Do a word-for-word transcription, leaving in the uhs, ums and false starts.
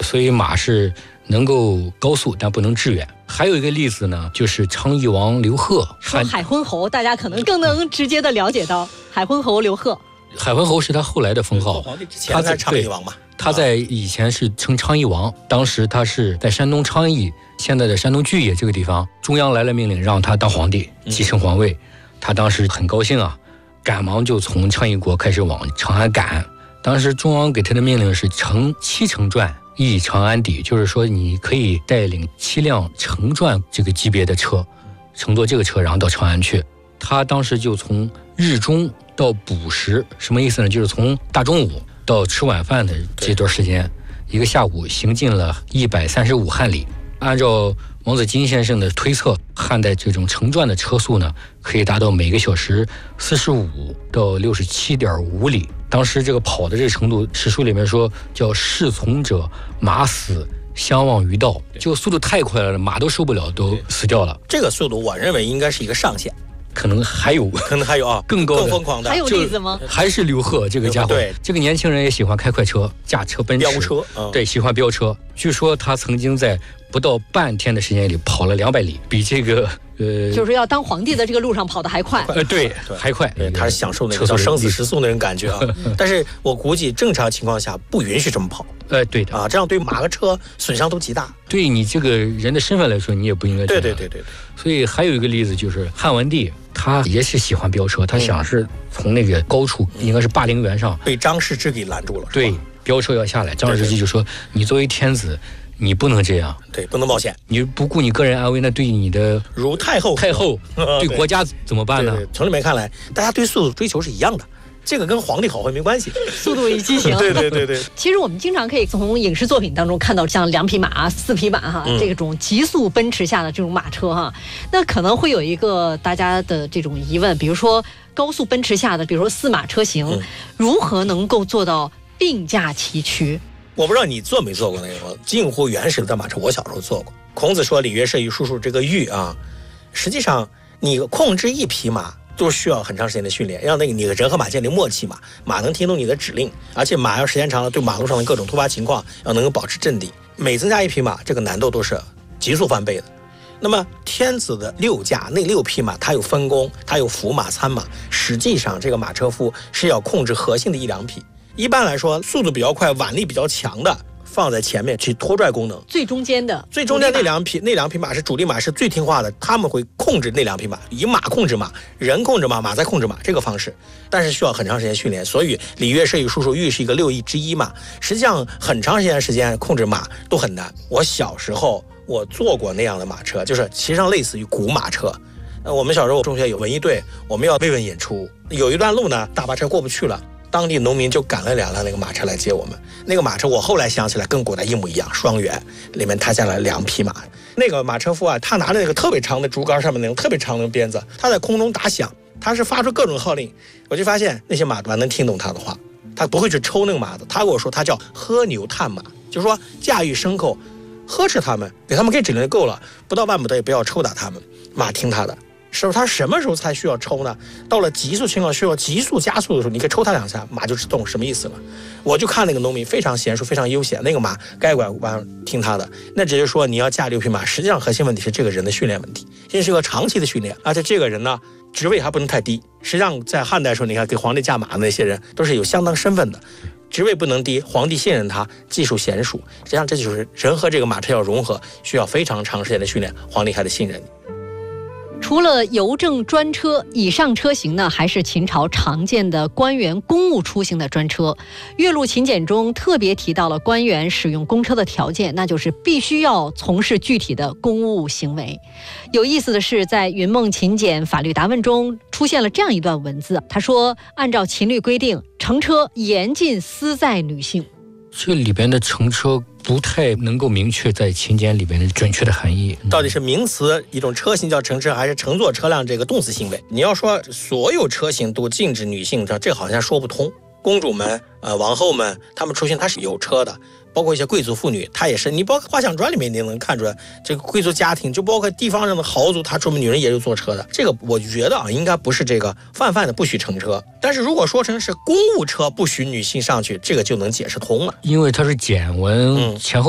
所以马是能够高速但不能致远。还有一个例子呢，就是昌邑王刘贺。 说海昏侯，大家可能更能直接的了解到海昏侯刘贺。 海昏侯是他后来的封号， 他在昌邑王嘛， 他在以前是称昌邑王，当时他是在山东昌邑，现在的山东巨野这个地方，中央来了命令让他当皇帝，继承皇位，他当时很高兴啊，赶忙就从昌邑国开始往长安赶。当时中央给他的命令是乘七乘传诣长安邸，就是说你可以带领七辆乘传这个级别的车，乘坐这个车然后到长安去。他当时就从日中到补时，什么意思呢？就是从大中午到吃晚饭的这段时间，一个下午行进了一百三十五汉里。按照王子金先生的推测，汉代这种乘传的车速呢，可以达到每个小时四十五到六十七点五里。当时这个跑的这个程度，史书里面说叫侍从者马死相忘于道，就速度太快了，马都受不了，都死掉了。 这个速度我认为应该是一个上限， 可能还有， 可能还有啊， 更高的、 更疯狂的。 还有例子吗？ 还是刘贺这个家伙， 对， 这个年轻人也喜欢开快车，驾车奔驰， 飙车，嗯、 对，喜欢飙车。据说他曾经在不到半天的时间里跑了两百里，比这个呃， 就是要当皇帝的这个路上跑得还快。 呃，对，还快。 对，他是享受那个叫生死时速那种感觉啊。但是我估计正常情况下不允许这么跑。 呃，对的啊，这样对马和车损伤都极大。 对你这个人的身份来说，你也不应该这样。 对对对对对。 所以还有一个例子就是汉文帝，他也是喜欢飙车，他想是从那个高处，应该是霸陵原上， 被张世之给拦住了。 对，飙车要下来，张世之就说：“你作为天子，你不能这样， 对，不能冒险。 你不顾你个人安危，那对你的如太后、 太后对国家怎么办呢？” 对对，从里面看来，大家对速度追求是一样的。这个跟皇帝好坏没关系， 速度与激情。 对对对对。 其实我们经常可以从影视作品当中看到像两匹马、四匹马哈、嗯、这种急速奔驰下的这种马车哈，那可能会有一个大家的这种疑问，比如说高速奔驰下的，比如说四马车型，嗯、如何能够做到并驾齐驱？ 我不知道你坐没坐过那个近乎原始的马车，我小时候坐过。孔子说：“礼乐射御，术数这个御啊，实际上你控制一匹马。”都需要很长时间的训练，让那个你的人和马建立默契嘛，马能听懂你的指令，而且马要时间长了，对马路上的各种突发情况要能够保持镇定。每增加一匹马，这个难度都是急速翻倍的。那么天子的六驾那六匹马，它有分工，它有辅马、参马，实际上这个马车夫是要控制核心的一两匹。一般来说，速度比较快、腕力比较强的。放在前面去拖拽功能， 最中间的最中间那两匹那两匹马是主力马，是最听话的，他们会控制那两匹马，以马控制马，人控制马，马在控制马这个方式，但是需要很长时间训练。所以礼乐射御术数御是一个六艺之一嘛，实际上很长时间时间控制马都很难。我小时候我坐过那样的马车，就是其实上类似于古马车。呃，我们小时候中学有文艺队，我们要慰问演出，有一段路呢大巴车过不去了。当地农民就赶了两辆那个马车来接我们。那个马车我后来想起来跟古代一模一样，双元，里面踏下来两匹马。那个马车夫啊，他拿着那个特别长的竹竿上面那种特别长的鞭子，他在空中打响，他是发出各种号令。我就发现那些马完能听懂他的话，他不会去抽那个马的。他跟我说他叫喝牛探马，就是说驾驭牲口，呵斥他们，给他们给指令就够了，不到万不得也不要抽打他们，马听他的。是不是他什么时候才需要抽呢？到了急速情况需要急速加速的时候，你可以抽他两下，马就知道什么意思了。我就看那个农民非常娴熟，非常悠闲，那个马该拐弯听他的。那只是说你要驾六匹马，实际上核心问题是这个人的训练问题，这是个长期的训练，而且这个人呢，职位还不能太低。实际上在汉代的时候，你看给皇帝驾马的那些人都是有相当身份的，职位不能低，皇帝信任他，技术娴熟。实际上这就是人和这个马车要融合，需要非常长时间的训练，皇帝还得信任你。 除了邮政专车，以上车型呢，还是秦朝常见的官员公务出行的专车。岳麓秦简中特别提到了官员使用公车的条件，那就是必须要从事具体的公务行为。有意思的是，在云梦秦简法律答问中出现了这样一段文字，他说：按照秦律规定，乘车严禁私载女性。 这里边的乘车不太能够明确在秦简里边的准确的含义， 到底是名词一种车型叫乘车，还是乘坐车辆这个动词行为？你要说所有车型都禁止女性，这好像说不通。公主们、呃王后们，她们出行她是有车的，包括一些贵族妇女，她也是。你包括画像传里面你能看出来，这个贵族家庭，就包括地方上的豪族，她出门女人也有坐车的。这个我觉得啊，应该不是这个泛泛的不许乘车。但是如果说成是公务车不许女性上去，这个就能解释通了， 因为它是简文前后。